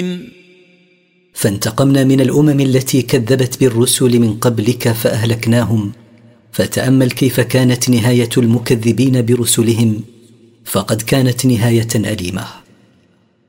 فانتقمنا من الأمم التي كذبت بالرسل من قبلك فأهلكناهم. فتأمل كيف كانت نهاية المكذبين برسلهم، فقد كانت نهاية أليمة.